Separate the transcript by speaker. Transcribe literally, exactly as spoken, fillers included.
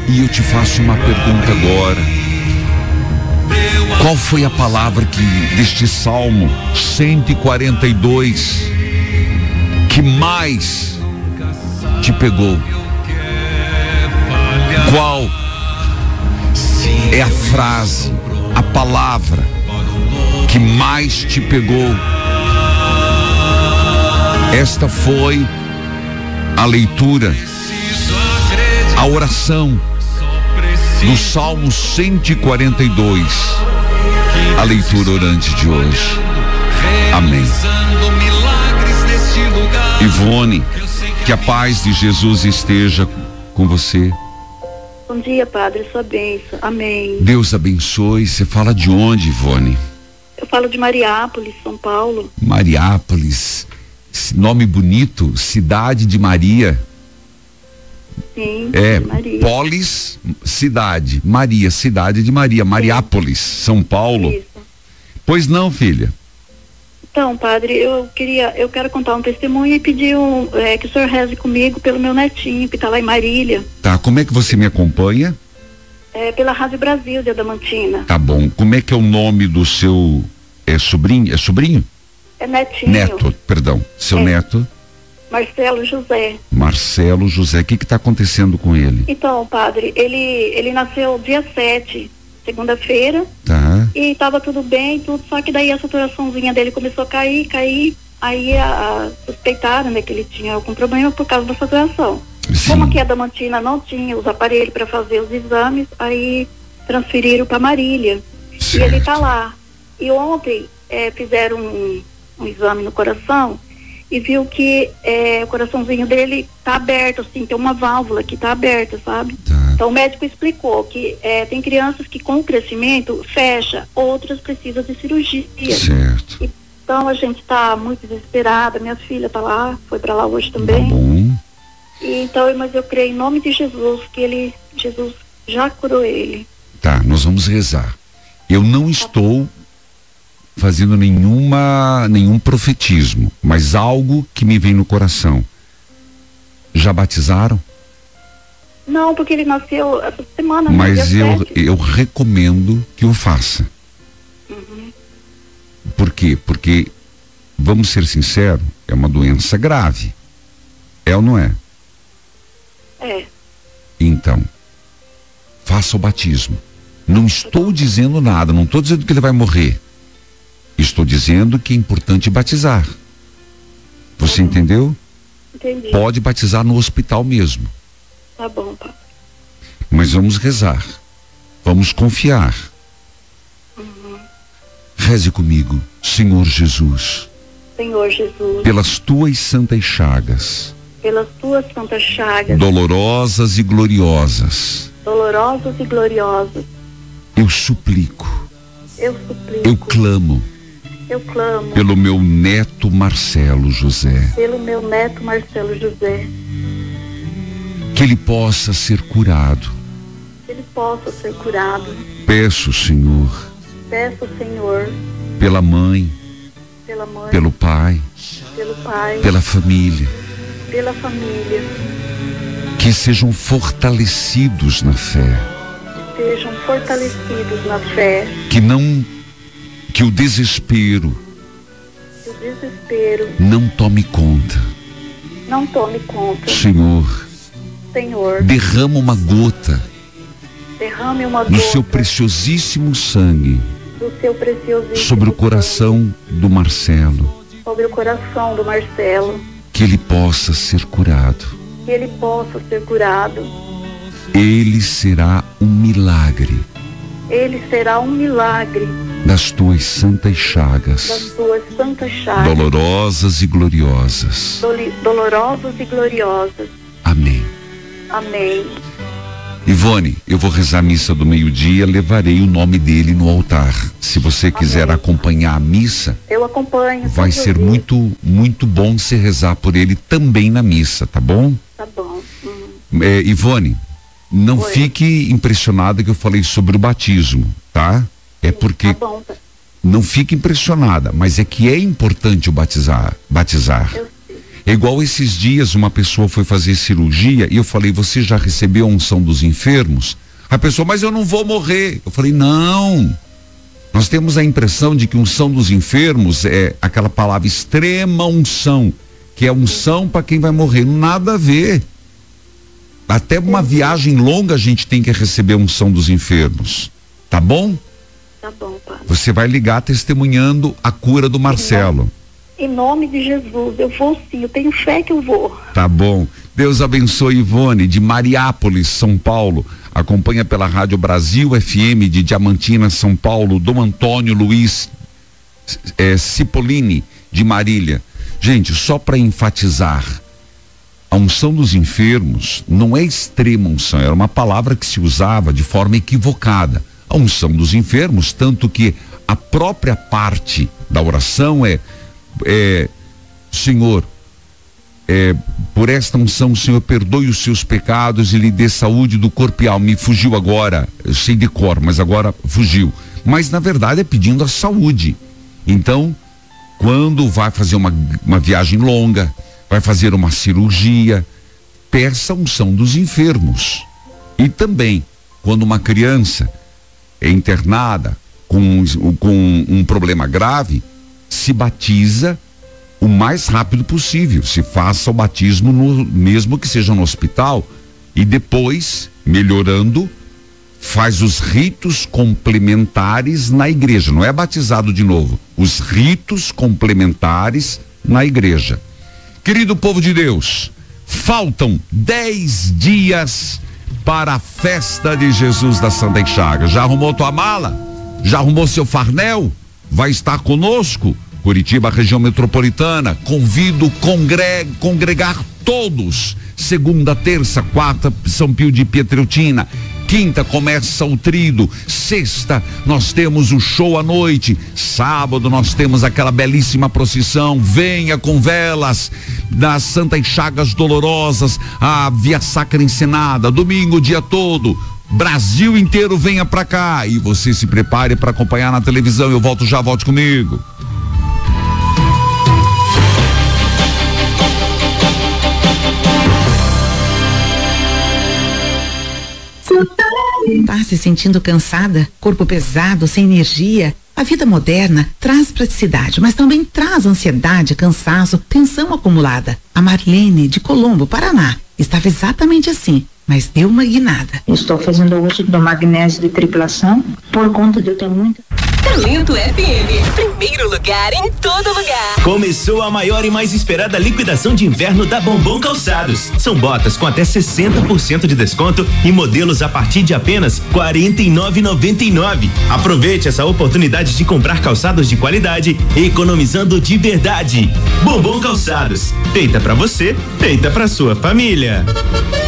Speaker 1: E eu te faço uma pergunta agora. Qual foi a palavra que deste Salmo cento e quarenta e dois que mais te pegou? Qual é a frase, a palavra que mais te pegou? Esta foi a leitura, a oração do Salmo cento e quarenta e dois, a leitura orante de hoje. Amém. Ivone, que a paz de Jesus esteja com você.
Speaker 2: Bom dia, Padre, sua bênção. Amém.
Speaker 1: Deus abençoe. Você fala de onde, Ivone?
Speaker 2: Eu falo de Mariápolis, São Paulo.
Speaker 1: Mariápolis, nome bonito, cidade de Maria.
Speaker 2: Sim,
Speaker 1: é,
Speaker 2: Maria.
Speaker 1: Polis, cidade, Maria, cidade de Maria, Mariápolis, São Paulo.
Speaker 2: Isso.
Speaker 1: Pois não, filha?
Speaker 2: Então, Padre, eu queria, eu quero contar um testemunho e pedir um, é, que o senhor reze comigo pelo meu netinho, que está lá em Marília.
Speaker 1: Tá, como é que você me acompanha?
Speaker 2: É, pela Rádio Brasil de Adamantina.
Speaker 1: Tá bom, como é que é o nome do seu, é sobrinho, é sobrinho?
Speaker 2: É netinho.
Speaker 1: Neto, perdão, seu
Speaker 2: é.
Speaker 1: neto?
Speaker 2: Marcelo José.
Speaker 1: Marcelo José, o que que tá acontecendo com ele?
Speaker 2: Então, Padre, ele, ele nasceu dia sete, segunda-feira.
Speaker 1: Tá.
Speaker 2: E tava tudo bem, tudo, só que daí a saturaçãozinha dele começou a cair, cair, aí a, a suspeitaram, né, que ele tinha algum problema por causa da saturação.
Speaker 1: Sim.
Speaker 2: Como aqui a Adamantina não tinha os aparelhos para fazer os exames, aí transferiram para Marília.
Speaker 1: Certo.
Speaker 2: E ele tá lá. E ontem é, fizeram um, um exame no coração e viu que é, o coraçãozinho dele tá aberto, assim, tem uma válvula que tá aberta, sabe?
Speaker 1: Tá.
Speaker 2: Então o médico explicou que é, tem crianças que com o crescimento fecha, outras precisam de cirurgia.
Speaker 1: Certo.
Speaker 2: Então a gente tá muito desesperada, minha filha tá lá, foi para lá hoje
Speaker 1: Tá
Speaker 2: também.
Speaker 1: bom.
Speaker 2: E, então, mas eu creio em nome de Jesus que ele, Jesus já curou ele.
Speaker 1: Tá, nós vamos rezar. Eu não estou fazendo nenhuma, nenhum profetismo, mas algo que me vem no coração. Já batizaram?
Speaker 2: Não, porque ele nasceu essa semana.
Speaker 1: Mas
Speaker 2: dia
Speaker 1: eu,
Speaker 2: sete.
Speaker 1: eu recomendo que o faça.
Speaker 2: Uhum.
Speaker 1: Por quê? Porque, vamos ser sinceros, é uma doença grave. É ou não é?
Speaker 2: É.
Speaker 1: Então, faça o batismo. Não estou dizendo nada, não estou dizendo que ele vai morrer. Estou dizendo que é importante batizar. Você
Speaker 2: Uhum.
Speaker 1: entendeu?
Speaker 2: Entendi.
Speaker 1: Pode batizar no hospital mesmo.
Speaker 2: Tá bom, pai.
Speaker 1: Mas vamos rezar. Vamos confiar.
Speaker 2: Uhum.
Speaker 1: Reze comigo, Senhor Jesus,
Speaker 2: Senhor Jesus,
Speaker 1: pelas tuas santas chagas,
Speaker 2: pelas tuas santas chagas,
Speaker 1: dolorosas e gloriosas,
Speaker 2: dolorosas e gloriosas,
Speaker 1: eu suplico,
Speaker 2: eu suplico,
Speaker 1: eu clamo
Speaker 2: eu clamo
Speaker 1: pelo meu neto Marcelo José,
Speaker 2: pelo meu neto Marcelo José,
Speaker 1: que ele possa ser curado.
Speaker 2: que ele possa ser curado.
Speaker 1: Peço, Senhor,
Speaker 2: Peço, Senhor,
Speaker 1: pela mãe,
Speaker 2: pela mãe,
Speaker 1: pelo pai,
Speaker 2: pelo pai,
Speaker 1: pela família,
Speaker 2: pela família,
Speaker 1: que sejam fortalecidos na fé,
Speaker 2: sejam fortalecidos na fé,
Speaker 1: que não, que o desespero
Speaker 2: que o desespero
Speaker 1: não tome conta.
Speaker 2: não tome conta.
Speaker 1: Senhor,
Speaker 2: Senhor,
Speaker 1: derrama uma gota
Speaker 2: derrame uma
Speaker 1: do
Speaker 2: gota
Speaker 1: seu preciosíssimo sangue
Speaker 2: do seu preciosíssimo
Speaker 1: sobre o coração do Marcelo,
Speaker 2: sangue, sobre o coração do Marcelo,
Speaker 1: que ele possa ser curado.
Speaker 2: que ele possa ser curado.
Speaker 1: Ele será um milagre
Speaker 2: Ele será um milagre
Speaker 1: das tuas santas chagas,
Speaker 2: das suas santas chagas,
Speaker 1: dolorosas e gloriosas.
Speaker 2: doli- dolorosas e gloriosas.
Speaker 1: Amém.
Speaker 2: Amém.
Speaker 1: Ivone, eu vou rezar a missa do meio-dia, levarei o nome dele no altar. Se você quiser
Speaker 2: Amém.
Speaker 1: acompanhar a missa,
Speaker 2: Eu acompanho.
Speaker 1: vai
Speaker 2: todos
Speaker 1: ser
Speaker 2: os dias.
Speaker 1: muito, muito bom você rezar por ele também na missa, tá bom?
Speaker 2: Tá bom. Hum.
Speaker 1: É, Ivone, não
Speaker 2: Oi.
Speaker 1: fique impressionada que eu falei sobre o batismo, tá? É porque
Speaker 2: Tá bom.
Speaker 1: não fique impressionada, mas é que é importante o batizar, batizar.
Speaker 2: Eu sei.
Speaker 1: É igual esses dias uma pessoa foi fazer cirurgia e eu falei, você já recebeu a unção dos enfermos? A pessoa, mas eu não vou morrer. Eu falei, não. Nós temos a impressão de que unção dos enfermos é aquela palavra extrema unção, que é unção para quem vai morrer. Nada a ver. Até uma viagem longa a gente tem que receber a unção dos enfermos. Tá bom?
Speaker 2: Tá bom, Padre.
Speaker 1: Você vai ligar testemunhando a cura do Marcelo.
Speaker 2: Em nome de Jesus, eu vou sim, eu tenho fé que eu vou.
Speaker 1: Tá bom. Deus abençoe Ivone, de Mariápolis, São Paulo. Acompanha pela Rádio Brasil F M de Diamantina, São Paulo. Dom Antônio Luiz é, Cipollini, de Marília. Gente, só para enfatizar, a unção dos enfermos não é extrema unção, era uma palavra que se usava de forma equivocada. A unção dos enfermos, tanto que a própria parte da oração é, é Senhor, é, por esta unção, Senhor, perdoe os seus pecados e lhe dê saúde do corpo e alma. Me fugiu agora, eu sei de cor, mas agora fugiu. Mas na verdade é pedindo a saúde. Então, quando vai fazer uma, uma viagem longa, vai fazer uma cirurgia, peça a unção dos enfermos. E também, quando uma criança é internada com, com um problema grave, se batiza o mais rápido possível, se faça o batismo no, mesmo que seja no hospital, e depois, melhorando, faz os ritos complementares na igreja, não é batizado de novo, os ritos complementares na igreja. Querido povo de Deus, faltam dez dias para a festa de Jesus da Santa Chagas. Já arrumou tua mala? Já arrumou seu farnel? Vai estar conosco? Curitiba, região metropolitana, convido congre- congregar todos, segunda, terça, quarta, São Pio de Pietreutina, quinta começa o trido, sexta nós temos o show à noite, sábado nós temos aquela belíssima procissão, venha com velas das Santas Chagas Dolorosas, a Via Sacra encenada, domingo o dia todo, Brasil inteiro venha pra cá e você se prepare para acompanhar na televisão. Eu volto já, volte comigo.
Speaker 3: Tá se sentindo cansada? Corpo pesado, sem energia? A vida moderna traz praticidade, mas também traz ansiedade, cansaço, tensão acumulada. A Marlene, de Colombo, Paraná, estava exatamente assim, mas deu uma guinada.
Speaker 4: Estou fazendo o uso do magnésio de triplação por conta de eu ter muita...
Speaker 5: Talento F M, primeiro lugar em todo lugar.
Speaker 6: Começou a maior e mais esperada liquidação de inverno da Bombom Calçados. São botas com até sessenta por cento de desconto e modelos a partir de apenas quarenta e nove reais e noventa e nove centavos. Aproveite essa oportunidade de comprar calçados de qualidade, economizando de verdade. Bombom Calçados, feita pra você, feita pra sua família.